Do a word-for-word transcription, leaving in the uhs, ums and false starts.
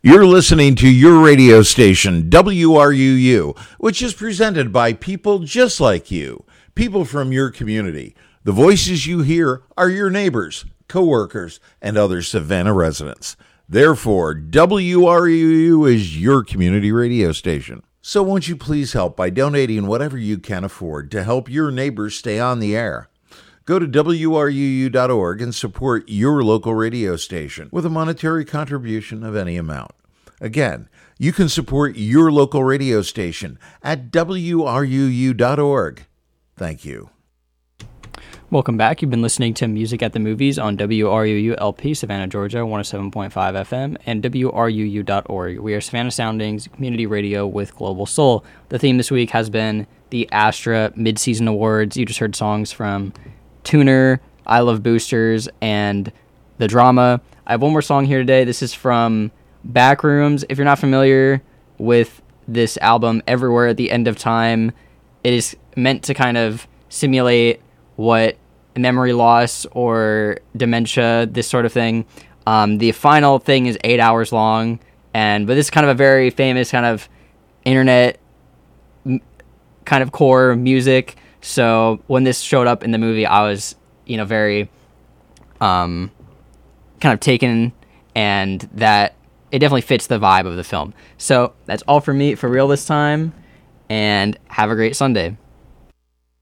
You're listening to your radio station, W R U U, which is presented by people just like you, people from your community. The voices you hear are your neighbors, coworkers, and other Savannah residents. Therefore, W R U U is your community radio station. So won't you please help by donating whatever you can afford to help your neighbors stay on the air? Go to W R U U dot org and support your local radio station with a monetary contribution of any amount. Again, you can support your local radio station at W R U U dot org. Thank you. Welcome back. You've been listening to Music at the Movies on W R U U L P, Savannah, Georgia, one oh seven point five F M, and W R U U dot org. We are Savannah Soundings Community Radio with Global Soul. The theme this week has been the Astra Mid-Season Awards. You just heard songs from Tuner, I Love Boosters, and The Drama. I have one more song here today. This is from Backrooms. If you're not familiar with this album, Everywhere at the End of Time, it is meant to kind of simulate what memory loss or dementia, this sort of thing. Um, the final thing is eight hours long, and but this is kind of a very famous kind of internet m- kind of core music. So when this showed up in the movie, I was, you know, very um, kind of taken, and that it definitely fits the vibe of the film. So that's all for me for real this time, and have a great Sunday.